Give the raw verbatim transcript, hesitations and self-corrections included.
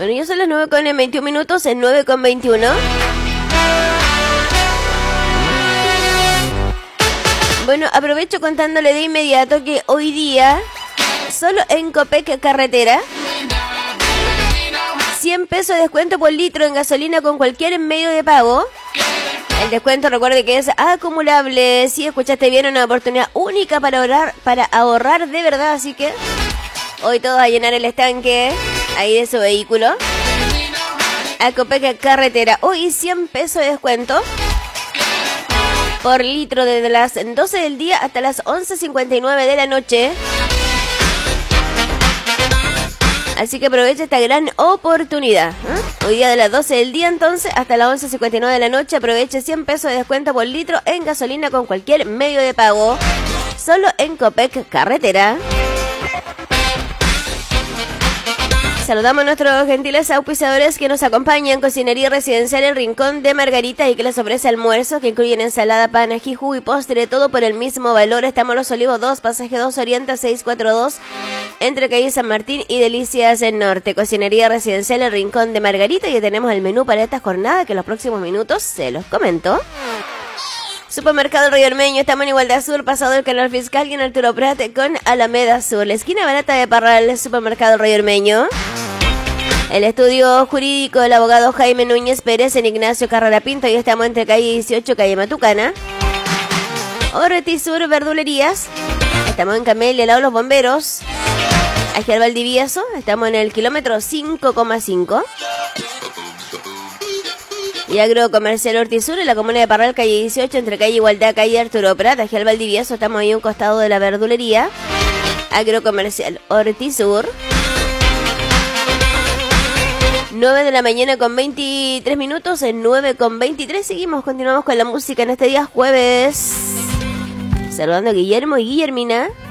Bueno, ya son las nueve con veintiún minutos, en nueve con veintiuno. Bueno, aprovecho contándole de inmediato que hoy día, solo en Copec Carretera, cien pesos de descuento por litro en gasolina con cualquier medio de pago. El descuento, recuerde que es acumulable. Si escuchaste bien, una oportunidad única para ahorrar, para ahorrar de verdad. Así que hoy todos a llenar el estanque ahí de su vehículo. A Copec Carretera, hoy cien pesos de descuento por litro desde las doce del día hasta las once cincuenta y nueve de la noche. Así que aprovecha esta gran oportunidad. ¿eh? Hoy día de las doce del día entonces hasta las once cincuenta y nueve de la noche. Aproveche cien pesos de descuento por litro en gasolina con cualquier medio de pago. Solo en Copec Carretera. Saludamos a nuestros gentiles auspiciadores que nos acompañan. Cocinería Residencial El Rincón de Margarita, y que les ofrece almuerzos que incluyen ensalada, pan, ají, jugo y postre, todo por el mismo valor. Estamos en Los Olivos dos, Pasaje dos Oriente seiscientos cuarenta y dos, entre calle San Martín y Delicias del Norte. Cocinería Residencial El Rincón de Margarita, y tenemos el menú para esta jornada que en los próximos minutos se los comento. Supermercado Río Ormeño, estamos en Igualdad Sur, pasado el Canal Fiscal y en Arturo Prat con Alameda Sur, la esquina barata de Parral. Supermercado Río Ormeño. El estudio jurídico del abogado Jaime Núñez Pérez en Ignacio Carrera Pinto, y estamos entre calle dieciocho, calle Matucana. Ortiz Sur Verdulerías, estamos en Camelia, al lado de los bomberos. Agial Valdivieso, estamos en el kilómetro cinco coma cinco. Y Agrocomercial Ortiz Sur en la comuna de Parral, calle dieciocho, entre calle Igualdad, calle Arturo Prat. Agial Valdivieso, estamos ahí a un costado de la verdulería. Agrocomercial Ortiz Sur. nueve de la mañana con veintitrés minutos, en nueve con veintitrés. Seguimos, continuamos con la música en este día jueves. Saludando a Guillermo y Guillermina.